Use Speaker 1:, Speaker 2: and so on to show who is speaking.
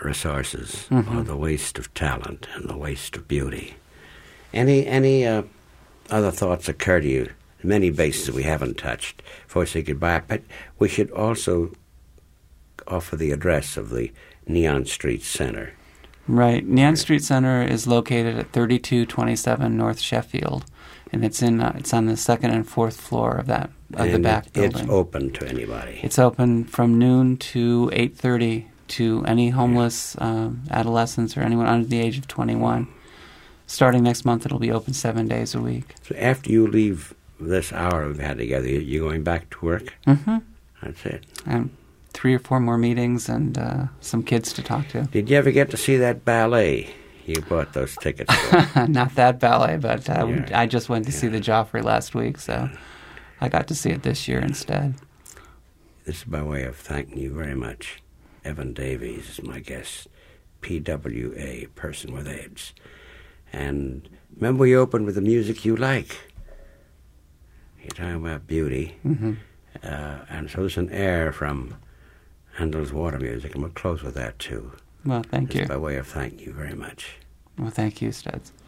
Speaker 1: resources, or the waste of talent and the waste of beauty. Any other thoughts occur to you? Many bases we haven't touched before we say goodbye, but we should also offer the address of the Neon Street Center.
Speaker 2: Right. Neon Street Center is located at 3227 North Sheffield, and it's on the second and fourth floor of the back building.
Speaker 1: It's open to anybody.
Speaker 2: It's open from noon to 8:30 to any homeless adolescents or anyone under the age of 21. Starting next month, it'll be open 7 days a week.
Speaker 1: So after you leave this hour we've had together, you're going back to work?
Speaker 2: Mm-hmm.
Speaker 1: That's it.
Speaker 2: And 3 or 4 more meetings and some kids to talk to.
Speaker 1: Did you ever get to see that ballet you bought those tickets for?
Speaker 2: Not that ballet, but I just went to see the Joffrey last week, so I got to see it this year instead.
Speaker 1: This is by way of thanking you very much. Evan Davies is my guest, PWA, Person with AIDS. And remember we opened with the music you like. You're talking about beauty.
Speaker 2: Mm-hmm.
Speaker 1: And so there's an air from Handel's Water Music, and we'll close with that too.
Speaker 2: Well, thank you.
Speaker 1: By way of thanking you very much.
Speaker 2: Well, thank you, Studs.